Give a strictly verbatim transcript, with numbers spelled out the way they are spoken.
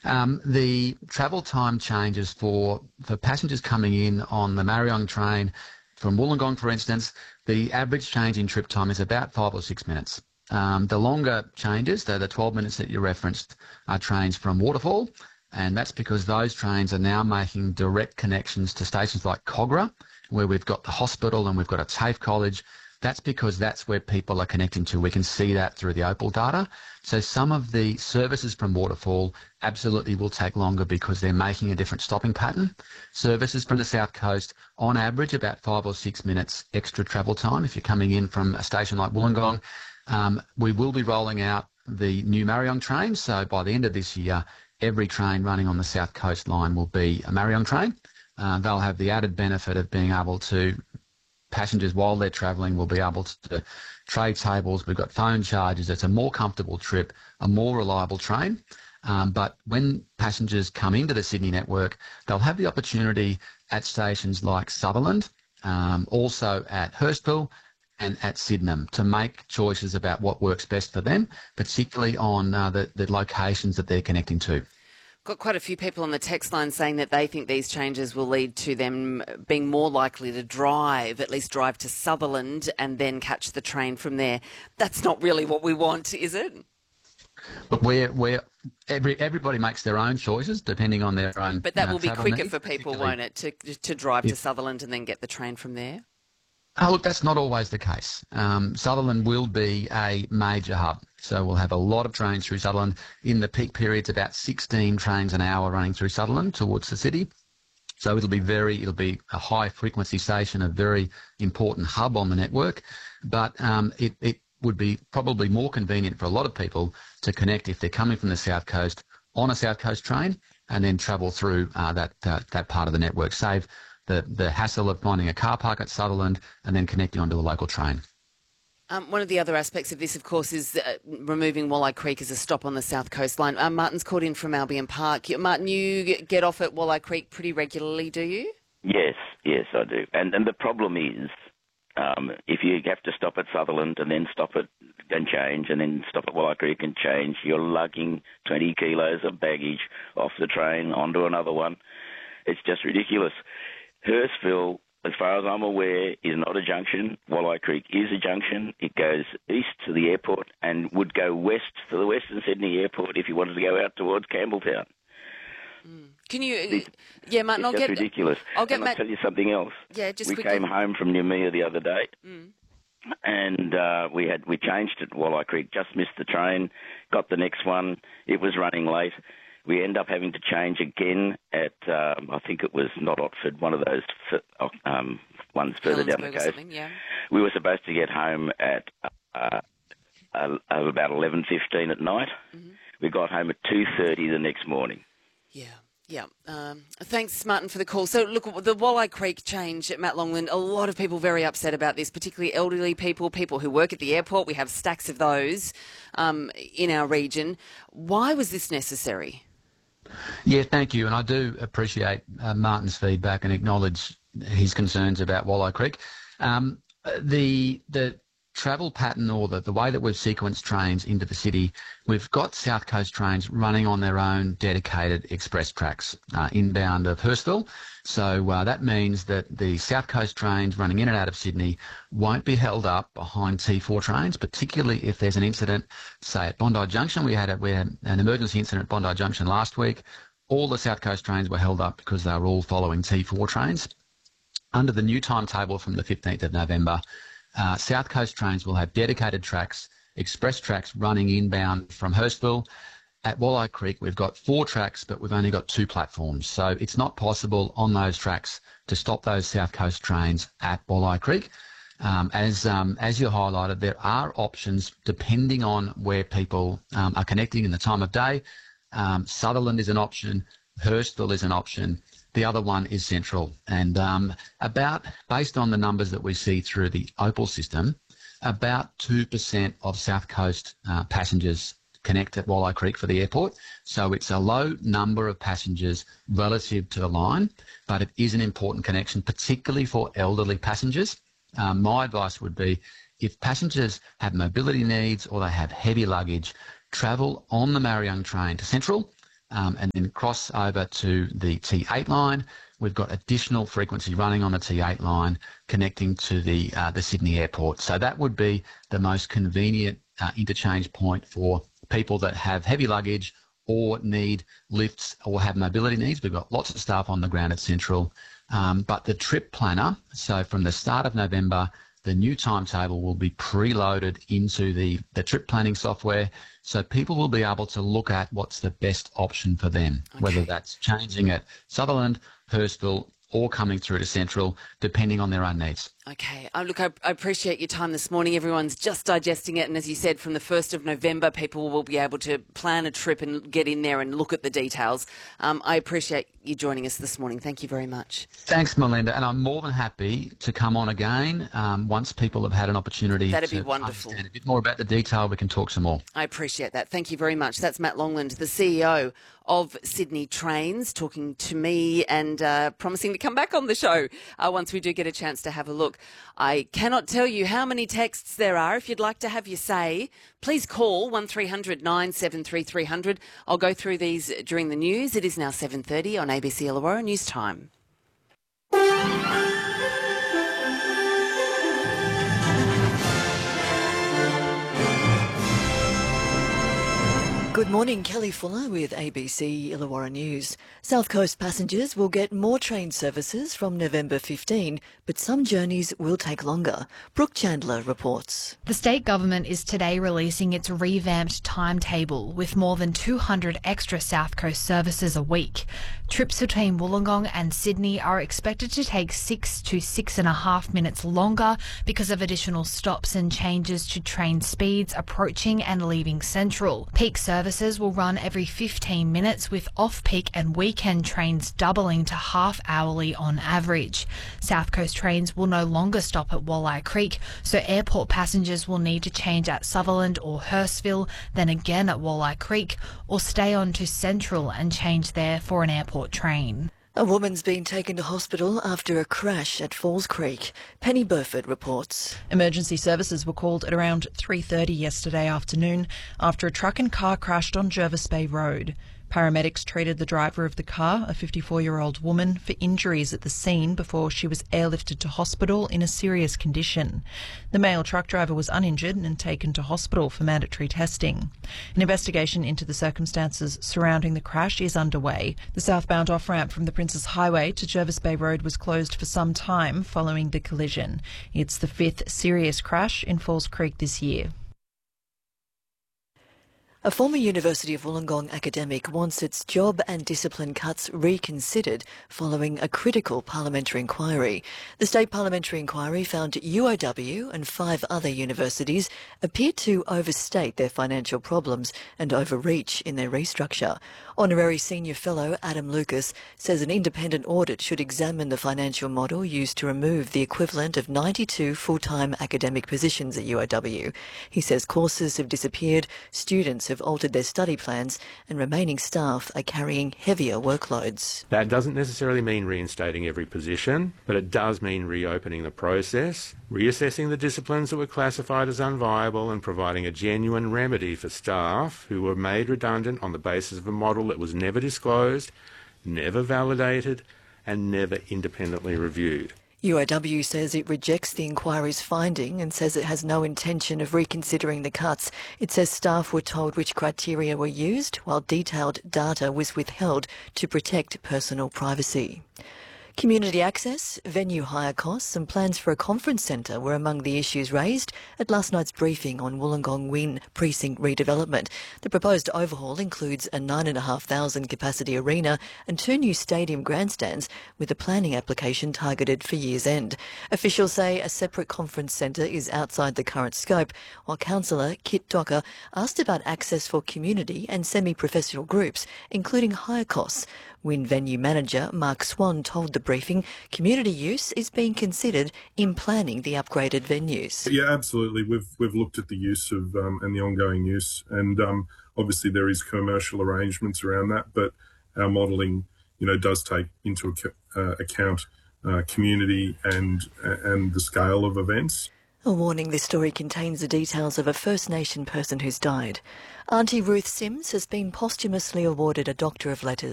Um, the travel time changes for, for passengers coming in on the Marryong train from Wollongong, for instance. The average change in trip time is about five or six minutes. Um, the longer changes, the, the twelve minutes that you referenced, are trains from Waterfall, and that's because those trains are now making direct connections to stations like Kogarah, where we've got the hospital and we've got a TAFE college. That's because that's where people are connecting to. We can see that through the Opal data. So some of the services from Waterfall absolutely will take longer because they're making a different stopping pattern. Services from the South Coast, on average, about five or six minutes extra travel time if you're coming in from a station like Wollongong. Um, we will be rolling out the new Marryong train. So by the end of this year, every train running on the South Coast line will be a Marryong train. Uh, they'll have the added benefit of being able to, passengers while they're travelling will be able to trade tables. We've got phone chargers. It's a more comfortable trip, a more reliable train. Um, but when passengers come into the Sydney network, they'll have the opportunity at stations like Sutherland, um, also at Hurstville, and at Sydenham to make choices about what works best for them, particularly on uh, the, the locations that they're connecting to. Got quite a few people on the text line saying that they think these changes will lead to them being more likely to drive, at least drive to Sutherland and then catch the train from there. That's not really what we want, is it? But we're, we're, every, everybody makes their own choices depending on their own. But that uh, will be quicker needs, for people, won't it, to, to drive if, to Sutherland and then get the train from there? Oh, look, that's not always the case. Um, Sutherland will be a major hub. So we'll have a lot of trains through Sutherland. In the peak periods, about sixteen trains an hour running through Sutherland towards the city. So it'll be very, it'll be a high frequency station, a very important hub on the network. But um, it, it would be probably more convenient for a lot of people to connect if they're coming from the South Coast on a South Coast train and then travel through uh, that, uh, that part of the network. Save the, the hassle of finding a car park at Sutherland and then connecting onto a local train. Um, one of the other aspects of this, of course, is uh, removing Walleye Creek as a stop on the South Coast line. Um, Martin's called in from Albion Park. Martin, you get off at Walleye Creek pretty regularly, do you? Yes, yes, I do. And and the problem is, um, if you have to stop at Sutherland and then stop at and change and then stop at Walleye Creek and change, you're lugging twenty kilos of baggage off the train onto another one. It's just ridiculous. Hurstville, as far as I'm aware, is not a junction. Walleye Creek is a junction. It goes east to the airport and would go west to the Western Sydney Airport if you wanted to go out towards Campbelltown. Mm. Can you... It's, yeah, Martin, it's I'll just get... ridiculous. I'll get and Matt... I'll tell you something else. Yeah, just We quickly. came home from Noumea the other day, mm. and uh, we had we changed at Walleye Creek, just missed the train, got the next one. It was running late. We end up having to change again at, um, I think it was not Otford, one of those um, ones further down the coast. Yeah. We were supposed to get home at uh, uh, about eleven fifteen at night. Mm-hmm. We got home at two thirty the next morning. Yeah. Yeah. Um, thanks, Martin, for the call. So, look, the Walleye Creek change at Matt Longland, a lot of people very upset about this, particularly elderly people, people who work at the airport. We have stacks of those um, in our region. Why was this necessary? Yeah, thank you. And I do appreciate uh, Martin's feedback and acknowledge his concerns about Walleye Creek. Um, the the travel pattern or the, the way that we've sequenced trains into the city, we've got South Coast trains running on their own dedicated express tracks uh, inbound of Hurstville. So uh, that means that the South Coast trains running in and out of Sydney won't be held up behind T four trains, particularly if there's an incident, say at Bondi Junction. We had, a, we had an emergency incident at Bondi Junction last week. All the South Coast trains were held up because they were all following T four trains. Under the new timetable from the fifteenth of November, uh, South Coast trains will have dedicated tracks, express tracks running inbound from Hurstville. At Walleye Creek, we've got four tracks, but we've only got two platforms. So it's not possible on those tracks to stop those South Coast trains at Walleye Creek. Um, as um, as you highlighted, there are options depending on where people um, are connecting in the time of day. Um, Sutherland is an option. Hurstville is an option. The other one is Central. And um, about, based on the numbers that we see through the Opal system, about two percent of South Coast uh, passengers connect at Walleye Creek for the airport. So it's a low number of passengers relative to the line, but it is an important connection, particularly for elderly passengers. Um, my advice would be if passengers have mobility needs or they have heavy luggage, travel on the Marryong train to Central. um, and then cross over to the T eight line. We've got additional frequency running on the T eight line connecting to the uh, the Sydney airport. So that would be the most convenient uh, interchange point for people that have heavy luggage or need lifts or have mobility needs. We've got lots of staff on the ground at Central. Um, but the trip planner, so from the start of November, the new timetable will be preloaded into the, the trip planning software, so people will be able to look at what's the best option for them, okay. whether that's changing at Sutherland, Hurstville, or coming through to Central, depending on their own needs. Okay. Uh, look, I, I appreciate your time this morning. Everyone's just digesting it. And as you said, from the first of November, people will be able to plan a trip and get in there and look at the details. Um, I appreciate you joining us this morning. Thank you very much. Thanks, Melinda. And I'm more than happy to come on again um, once people have had an opportunity That'd to be wonderful. understand a bit more about the detail. We can talk some more. I appreciate that. Thank you very much. That's Matt Longland, the C E O of Sydney Trains, talking to me and uh, promising to come back on the show uh, once we do get a chance to have a look. I cannot tell you how many texts there are. If you'd like to have your say, please call one three hundred nine seven three three hundred. I'll go through these during the news. It is now seven thirty on A B C Illawarra News Time. Good morning, Kelly Fuller with A B C Illawarra News. South Coast passengers will get more train services from November fifteenth, but some journeys will take longer. Brooke Chandler reports. The state government is today releasing its revamped timetable with more than two hundred extra South Coast services a week. Trips between Wollongong and Sydney are expected to take six to six and a half minutes longer because of additional stops and changes to train speeds approaching and leaving Central. Peak services will run every fifteen minutes, with off-peak and weekend trains doubling to half-hourly on average. South Coast trains will no longer stop at Walleye Creek, so airport passengers will need to change at Sutherland or Hurstville, then again at Walleye Creek, or stay on to Central and change there for an airport train. A woman's been taken to hospital after a crash at Falls Creek. Penny Burford reports. Emergency services were called at around three thirty yesterday afternoon after a truck and car crashed on Jervis Bay Road. Paramedics treated the driver of the car, a fifty-four-year-old woman, for injuries at the scene before she was airlifted to hospital in a serious condition. The male truck driver was uninjured and taken to hospital for mandatory testing. An investigation into the circumstances surrounding the crash is underway. The southbound off-ramp from the Princes Highway to Jervis Bay Road was closed for some time following the collision. It's the fifth serious crash in Falls Creek this year. A former University of Wollongong academic wants its job and discipline cuts reconsidered following a critical parliamentary inquiry. The State Parliamentary Inquiry found U O W and five other universities appeared to overstate their financial problems and overreach in their restructure. Honorary Senior Fellow Adam Lucas says an independent audit should examine the financial model used to remove the equivalent of ninety-two full-time academic positions at U O W. He says courses have disappeared, students have altered their study plans, and remaining staff are carrying heavier workloads. That doesn't necessarily mean reinstating every position, but it does mean reopening the process, reassessing the disciplines that were classified as unviable, and providing a genuine remedy for staff who were made redundant on the basis of a model that was never disclosed, never validated, and never independently reviewed. U O W says it rejects the inquiry's finding and says it has no intention of reconsidering the cuts. It says staff were told which criteria were used, while detailed data was withheld to protect personal privacy. Community access, venue hire costs and plans for a conference centre were among the issues raised at last night's briefing on Wollongong Wynn precinct redevelopment. The proposed overhaul includes a nine thousand five hundred capacity arena and two new stadium grandstands, with a planning application targeted for year's end. Officials say a separate conference centre is outside the current scope, while Councillor Kit Docker asked about access for community and semi-professional groups, including hire costs. Wynn venue manager Mark Swan told the briefing community use is being considered in planning the upgraded venues. Yeah, absolutely. We've we've looked at the use of um, and the ongoing use, and um, obviously there is commercial arrangements around that, but our modelling, you know, does take into ac- uh, account uh, community and and the scale of events. A warning, this story contains the details of a First Nation person who's died. Auntie Ruth Sims has been posthumously awarded a Doctor of Letters.